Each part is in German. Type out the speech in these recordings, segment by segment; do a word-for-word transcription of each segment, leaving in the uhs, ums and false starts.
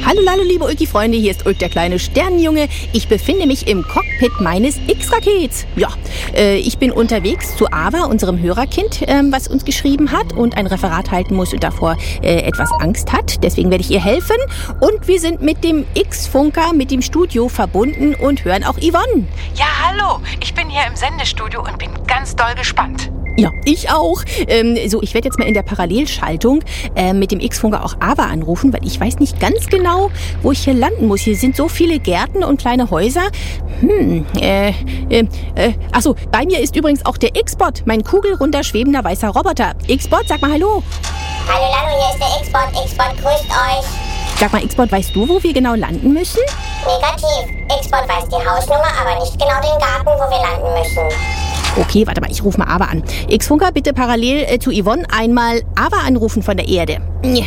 Hallo, hallo, liebe Ulki-Freunde, hier ist Ulk, der kleine Sternenjunge. Ich befinde mich im Cockpit meines X-Rakets. Ja, äh, ich bin unterwegs zu Ava, unserem Hörerkind, ähm, was uns geschrieben hat und ein Referat halten muss und davor äh, etwas Angst hat. Deswegen werde ich ihr helfen. Und wir sind mit dem X-Funker, mit dem Studio verbunden und hören auch Yvonne. Ja, hallo, ich bin hier im Sendestudio und bin ganz doll gespannt. Ja, ich auch. Ähm, so, ich werde jetzt mal in der Parallelschaltung äh, mit dem X-Funker auch Ava anrufen, weil ich weiß nicht ganz genau, wo ich hier landen muss. Hier sind so viele Gärten und kleine Häuser. Hm, äh, äh, äh, achso, bei mir ist übrigens auch der X-Bot, mein kugelrunder, schwebender, weißer Roboter. X-Bot, sag mal Hallo. Hallo, hallo, hier ist der X-Bot. X-Bot grüßt euch. Sag mal, X-Bot, weißt du, wo wir genau landen müssen? Negativ. X-Bot weiß die Hausnummer, aber nicht genau den Garten, wo wir landen müssen. Okay, warte mal, ich rufe mal Ava an. X-Funker, bitte parallel äh, zu Yvonne einmal Ava anrufen von der Erde. Ja.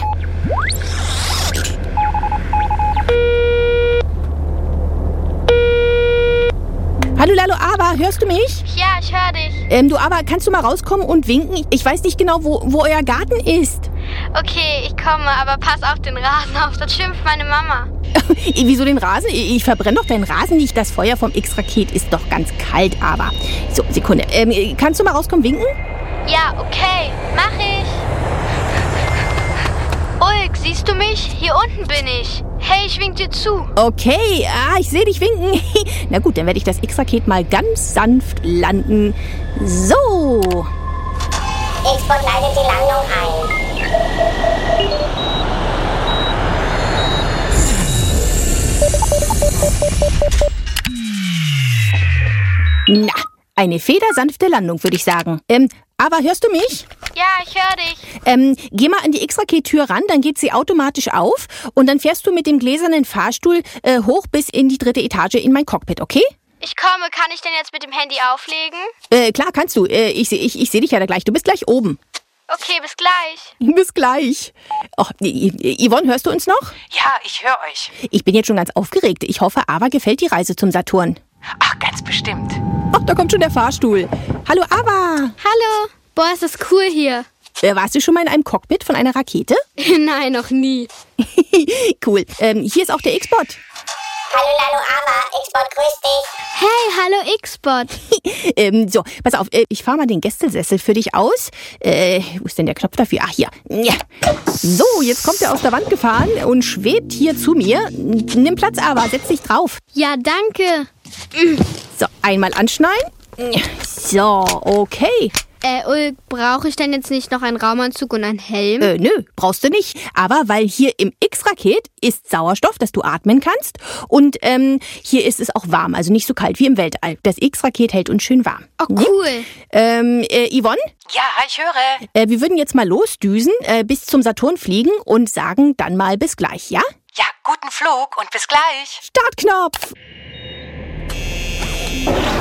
Hallo, hallo, Ava, hörst du mich? Ja, ich höre dich. Ähm, du, Ava, kannst du mal rauskommen und winken? Ich weiß nicht genau, wo, wo euer Garten ist. Okay, ich komme, aber pass auf den Rasen auf, sonst schimpft meine Mama. Wieso den Rasen? Ich verbrenne doch deinen Rasen nicht. Das Feuer vom X-Raket ist doch ganz kalt, aber... So, Sekunde. Ähm, kannst du mal rauskommen, winken? Ja, okay, mach ich. Ulk, siehst du mich? Hier unten bin ich. Hey, ich wink dir zu. Okay, ah, ich sehe dich winken. Na gut, dann werde ich das X-Raket mal ganz sanft landen. So. X-Bot leitet die Landung ein. Na, eine federsanfte Landung, würde ich sagen. Ähm, aber hörst du mich? Ja, ich höre dich. Ähm, geh mal an die X-Raket-Tür ran, dann geht sie automatisch auf und dann fährst du mit dem gläsernen Fahrstuhl äh, hoch bis in die dritte Etage in mein Cockpit, okay? Ich komme, kann ich denn jetzt mit dem Handy auflegen? Äh, klar, kannst du. Äh, ich ich, ich sehe dich ja da gleich. Du bist gleich oben. Okay, bis gleich. Bis gleich. Oh, Yvonne, hörst du uns noch? Ja, ich höre euch. Ich bin jetzt schon ganz aufgeregt. Ich hoffe, Ava gefällt die Reise zum Saturn. Ach, ganz bestimmt. Ach, da kommt schon der Fahrstuhl. Hallo, Ava. Hallo. Boah, ist das cool hier. Äh, warst du schon mal in einem Cockpit von einer Rakete? Nein, noch nie. Cool. Ähm, hier ist auch der X-Bot. Hallo, hallo, Ava. X-Bot grüßt dich. Hey, hallo X-Bot. ähm, so, pass auf. Äh, ich fahre mal den Gästesessel für dich aus. Äh, wo ist denn der Knopf dafür? Ach, hier. Ja. So, jetzt kommt er aus der Wand gefahren und schwebt hier zu mir. Nimm Platz, Ava. Setz dich drauf. Ja, danke. So, einmal anschnallen. So, okay. Äh, Ulk, brauche ich denn jetzt nicht noch einen Raumanzug und einen Helm? Äh, nö, brauchst du nicht. Aber weil hier im X-Raket ist Sauerstoff, dass du atmen kannst. Und ähm, hier ist es auch warm, also nicht so kalt wie im Weltall. Das X-Raket hält uns schön warm. Oh, cool. Ähm, äh, Yvonne? Ja, ich höre. Äh, wir würden jetzt mal losdüsen, äh, bis zum Saturn fliegen und sagen dann mal bis gleich, ja? Ja, guten Flug und bis gleich. Startknopf!